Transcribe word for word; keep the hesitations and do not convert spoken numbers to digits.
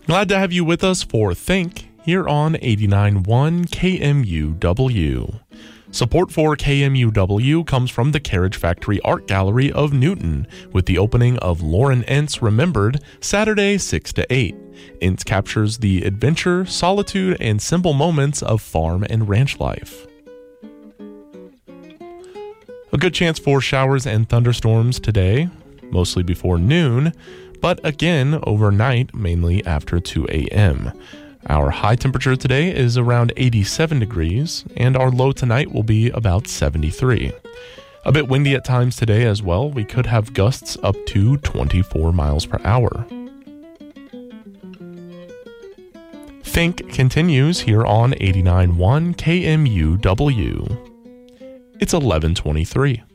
Glad to have you with us for Think here on eighty-nine point one K M U W. Support for K M U W comes from the Carriage Factory Art Gallery of Newton, with the opening of Lauren Entz Remembered Saturday six to eight. Entz captures the adventure, solitude, and simple moments of farm and ranch life. A good chance for showers and thunderstorms today, mostly before noon, but again overnight, mainly after two a.m. Our high temperature today is around eighty-seven degrees, and our low tonight will be about seventy-three. A bit windy at times today as well. We could have gusts up to twenty-four miles per hour. Think continues here on eighty-nine point one K M U W. It's eleven twenty-three.